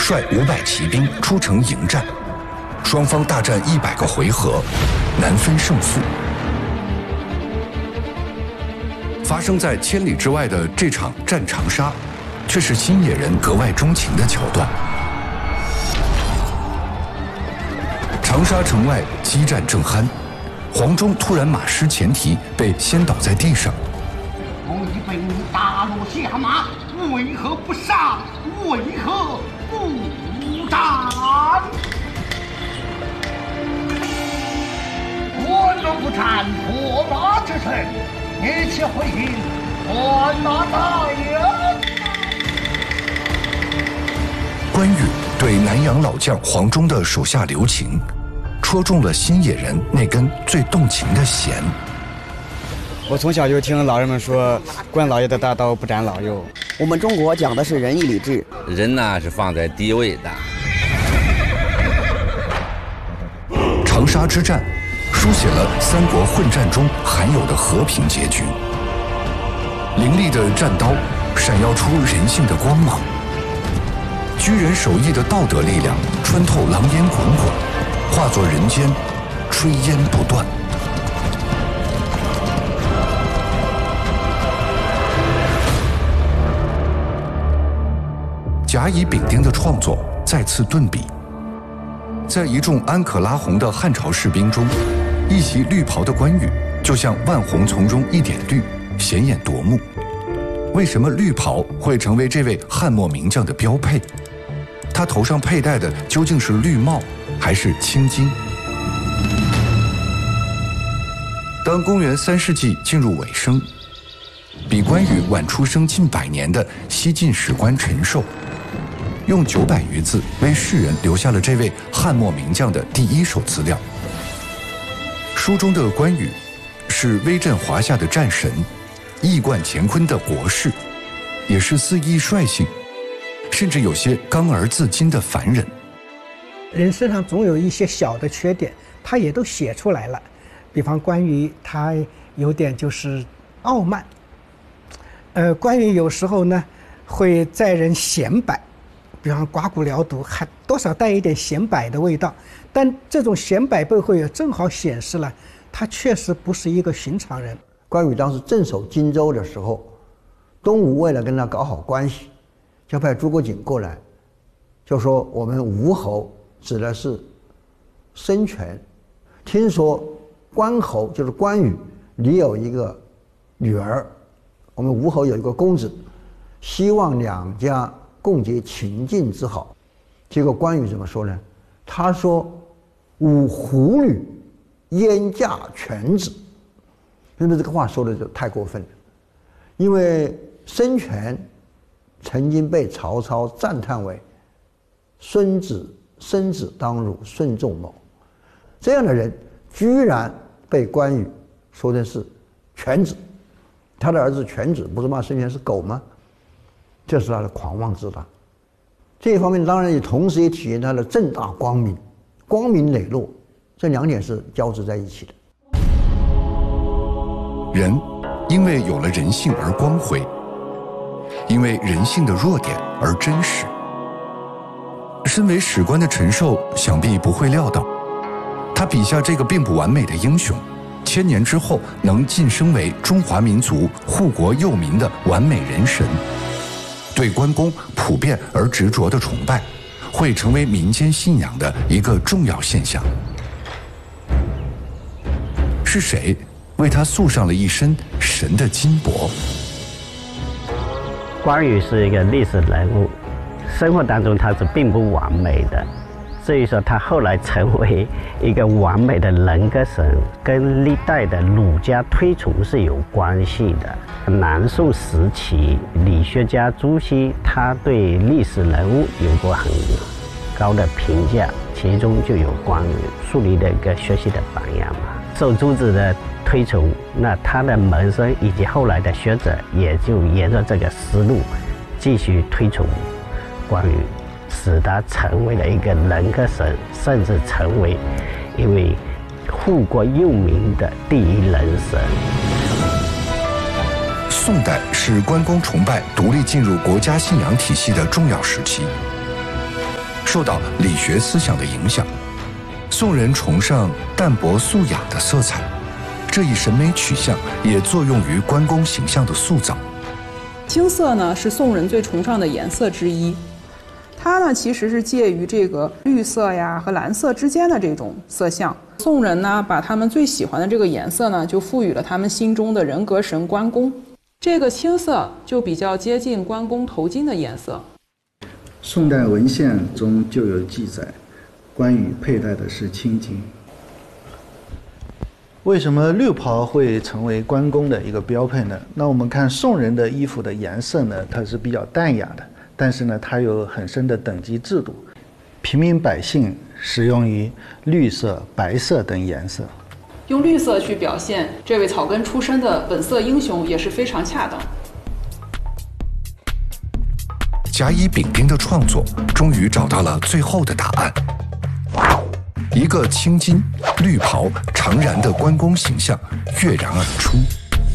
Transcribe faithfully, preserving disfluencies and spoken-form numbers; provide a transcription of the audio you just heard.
率五百骑兵出城迎战，双方大战一百个回合，难分胜负。发生在千里之外的这场战长沙，却是新野人格外钟情的桥段。长沙城外激战正酣，黄忠突然马失前蹄，被掀倒在地上。 我已被你打落下马，为何不杀？为何不战？我若不战，破马之臣，一切回应还马大人。 关羽对南阳老将黄忠的手下留情，戳中了新野人那根最动情的弦。 我从小就听老人们说，关老爷的大刀不斩老幼。 我们中国讲的是仁义礼智， 人呢是放在第一位的。 长沙之战书写了三国混战中罕有的和平结局。凌厉的战刀闪耀出人性的光芒，居人手艺的道德力量穿透狼烟滚滚，化作人间炊烟不断。甲乙丙丁的创作再次顿笔，在一众安可拉红的汉朝士兵中，一袭绿袍的关羽就像万红丛中一点绿，显眼夺目。为什么绿袍会成为这位汉末名将的标配？他头上佩戴的究竟是绿帽还是青巾？当公元三世纪进入尾声，比关羽晚出生近百年的西晋史官陈寿，用九百余字为世人留下了这位汉末名将的第一手资料。书中的关羽是威震华夏的战神，一贯乾坤的国士，也是肆意率性，甚至有些刚而自矜的凡人。 人身上总有一些小的缺点，他也都写出来了。比方关羽，他有点就是傲慢。呃，关羽有时候呢会在人显摆，比方刮骨疗毒，还多少带一点显摆的味道。但这种显摆背后也正好显示了他确实不是一个寻常人。 关羽当时镇守荆州的时候，东吴为了跟他搞好关系，就派诸葛瑾过来，就说我们吴侯指的是孙权，听说关侯就是关羽，你有一个女儿，我们吴侯有一个公子，希望两家共结秦晋之好。结果关羽怎么说呢？他说吾狐女焉嫁犬子。那么这个话说的就太过分了，因为孙权曾经被曹操赞叹为孙子生子当如孙仲谋，这样的人居然被关羽说的是犬子，他的儿子犬子不是骂孙权是狗吗？这是他的狂妄自大。这一方面当然也同时也体现他的正大光明，光明磊落，这两点是交织在一起的。 人因为有了人性而光辉，因为人性的弱点而真实。身为史官的陈寿想必不会料到，他笔下这个并不完美的英雄，千年之后能晋升为中华民族护国佑民的完美人神。对关公普遍而执着的崇拜，会成为民间信仰的一个重要现象。是谁为他塑上了一身神的金帛？ 关羽是一个历史人物，生活当中他是并不完美的，至于说他后来成为一个完美的人格神，跟历代的儒家推崇是有关系的。南宋时期，理学家朱熹他对历史人物有过很高的评价，其中就有关羽树立了一个学习的榜样嘛。受朱子的推崇，那他的门生以及后来的学者也就沿着这个思路继续推崇关羽，使他成为了一个人格神，甚至成为一位护国佑民的第一人神。 宋代是关公崇拜独立进入国家信仰体系的重要时期。 受到理学思想的影响。宋人崇尚淡泊素雅的色彩，这一审美取向也作用于关公形象的塑造。 青色呢是宋人最崇尚的颜色之一，它呢其实是介于这个绿色呀和蓝色之间的这种色相。宋人呢把他们最喜欢的这个颜色呢，就赋予了他们心中的人格神关公。这个青色就比较接近关公头巾的颜色。 宋代文献中就有记载，关羽佩戴的是青巾。为什么绿袍会成为关公的一个标配呢？那我们看宋人的衣服的颜色呢，它是比较淡雅的，但是呢，它有很深的等级制度。平民百姓使用于绿色、白色等颜色。 用绿色去表现这位草根出身的本色英雄也是非常恰当。 甲乙丙丁的创作终于找到了最后的答案。一个青巾、绿袍、长髯的关公形象跃然而出。